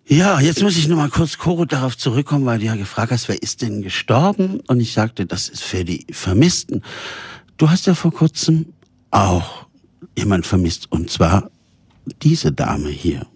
Ja, jetzt muss ich nur mal kurz, Coro, darauf zurückkommen, weil du ja gefragt hast, wer ist denn gestorben? Und ich sagte, das ist für die Vermissten. Du hast ja vor kurzem auch jemand vermisst, und zwar diese Dame hier.